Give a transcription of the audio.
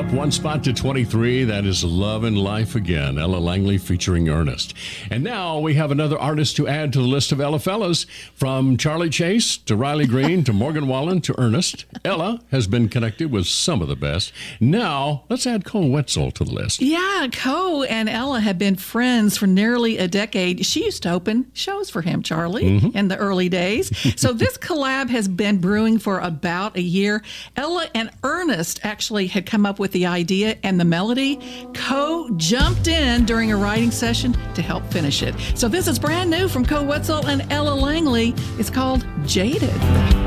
up one spot to 23. That is Love and Life Again, Ella Langley featuring Ernest. And now we have another artist to add to the list of Ella fellas. From Charlie Chase to Riley Green to Morgan Wallen to Ernest, Ella has been connected with some of the best. Now, let's add Cole Wetzel to the list. Yeah, Cole and Ella have been friends for nearly a decade. She used to open shows for him, Charlie, in the early days. So this collab has been brewing for about a year. Ella and Ernest actually had come up with the idea and the melody. Cole jumped in during a writing session to help finish it. So this is brand new from Cole Wetzel and Ella Langley. It's called Jaded.